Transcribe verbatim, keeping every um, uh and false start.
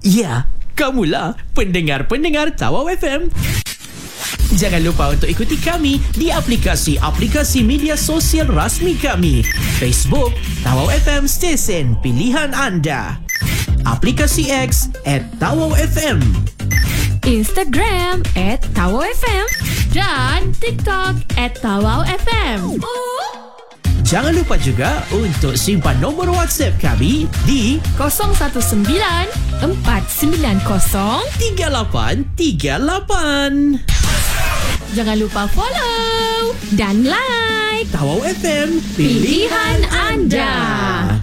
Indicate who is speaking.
Speaker 1: Ya, kamulah pendengar-pendengar Tawau F M. Jangan lupa untuk ikuti kami di aplikasi-aplikasi media sosial rasmi kami. Facebook, Tawau F M Stesen Pilihan Anda. Aplikasi X at Tawau F M.
Speaker 2: Instagram at Tawau F M. Dan TikTok at Tawau F M.
Speaker 1: Jangan lupa juga untuk simpan nombor WhatsApp kami di
Speaker 2: kosong satu sembilan empat sembilan kosong
Speaker 1: tiga lapan tiga lapan.
Speaker 2: Jangan lupa follow dan like
Speaker 1: Tawau F M,
Speaker 2: pilihan anda.